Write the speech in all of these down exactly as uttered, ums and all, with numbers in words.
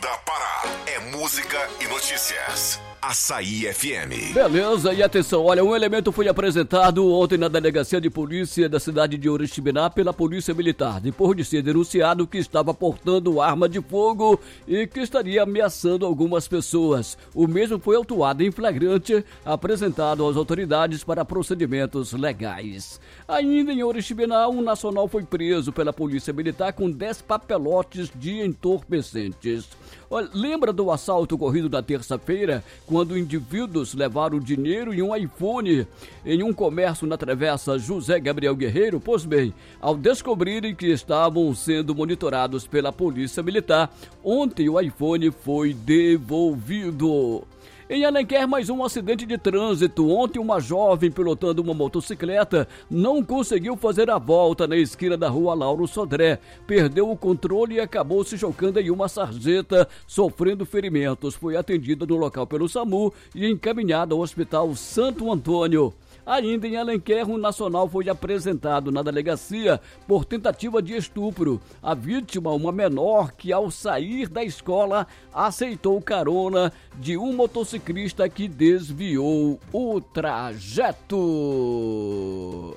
Banda Pará. É música e notícias. Açaí F M. Beleza, e atenção, olha, um elemento foi apresentado ontem na delegacia de polícia da cidade de Oriximiná pela polícia militar, depois de ser denunciado que estava portando arma de fogo e que estaria ameaçando algumas pessoas. O mesmo foi autuado em flagrante, apresentado às autoridades para procedimentos legais. Ainda em Oriximiná, um nacional foi preso pela polícia militar com dez papelotes de entorpecentes. Olha, lembra do assalto ocorrido na terça-feira, quando indivíduos levaram dinheiro e um iPhone em um comércio na Travessa José Gabriel Guerreiro? Pois bem, ao descobrirem que estavam sendo monitorados pela polícia militar, ontem o iPhone foi devolvido. Em Alenquer, mais um acidente de trânsito. Ontem, uma jovem pilotando uma motocicleta não conseguiu fazer a volta na esquina da rua Lauro Sodré. Perdeu o controle e acabou se chocando em uma sarjeta, sofrendo ferimentos. Foi atendida no local pelo SAMU e encaminhada ao Hospital Santo Antônio. Ainda em Alenquer, um nacional foi apresentado na delegacia por tentativa de estupro. A vítima, uma menor que ao sair da escola aceitou carona de um motociclista que desviou o trajeto.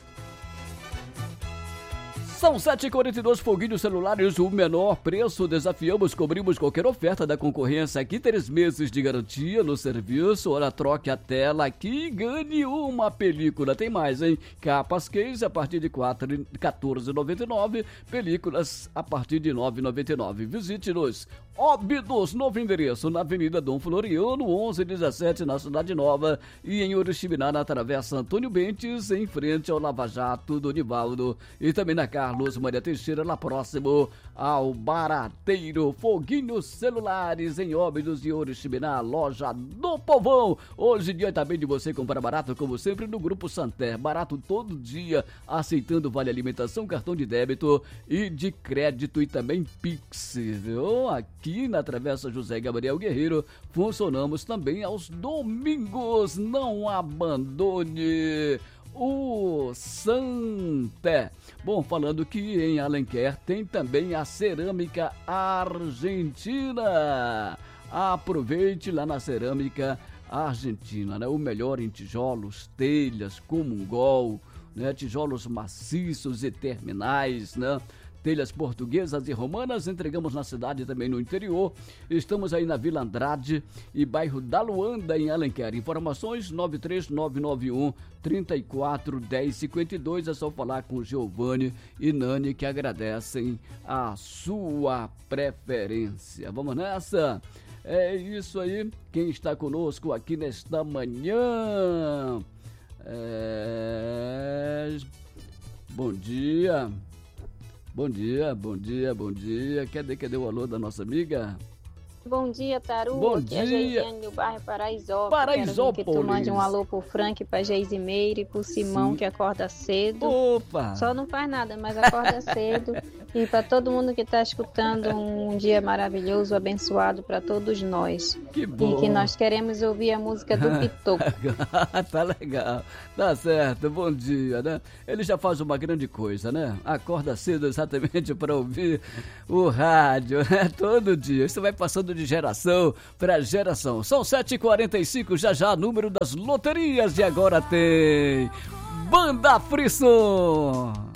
São sete e quarenta e dois, foguinhos celulares, o menor preço. Desafiamos, cobrimos qualquer oferta da concorrência aqui. Três meses de garantia no serviço. Olha, troque a tela aqui e ganhe uma película. Tem mais, hein? Capas case a partir de quatorze reais e noventa e nove centavos. Películas a partir de nove reais e noventa e nove centavos. Visite-nos. Óbidos, novo endereço, na Avenida Dom Floriano, onze dezessete, na Cidade Nova, e em Oriximiná, na Travessa Antônio Bentes, em frente ao Lava Jato do Nivaldo, e também na Carlos Maria Teixeira, lá próximo ao Barateiro. Foguinhos celulares em Óbidos e Oriximiná, loja do povão. Hoje dia também de você comprar barato, como sempre, no Grupo Santer. Barato todo dia, aceitando vale alimentação, cartão de débito e de crédito e também Pix, viu? Aqui Aqui na Travessa José Gabriel Guerreiro, funcionamos também aos domingos. Não abandone o Santé. Bom, falando que em Alenquer tem também a cerâmica argentina. Aproveite lá na cerâmica argentina, né? O melhor em tijolos, telhas, comungol, né? Tijolos maciços e terminais, né? Telhas portuguesas e romanas, entregamos na cidade e também no interior. Estamos aí na Vila Andrade e bairro da Luanda, em Alenquer. Informações nove três nove nove um, três quatro um zero cinco dois. É só falar com Giovanni e Nani, que agradecem a sua preferência. Vamos nessa? É isso aí. Quem está conosco aqui nesta manhã? É... Bom dia. Bom dia, bom dia, bom dia. Cadê, cadê o alô da nossa amiga? Bom dia, Taru. Bom Aqui dia. é a Geisiane do bairro Paraisópolis. Paraisópolis. Quero que tu mande um alô pro Frank, pra Geisimeire e pro Simão, sim, que acorda cedo. Opa! Só não faz nada, mas acorda cedo. E para todo mundo que está escutando, um dia maravilhoso, abençoado para todos nós. Que bom. E que nós queremos ouvir a música do Pitoco. Tá legal, tá certo, bom dia, né? Ele já faz uma grande coisa, né? Acorda cedo exatamente para ouvir o rádio, né? Todo dia. Isso vai passando de geração para geração. São sete e quarenta e cinco, já já, número das loterias. E agora tem Banda Frisson.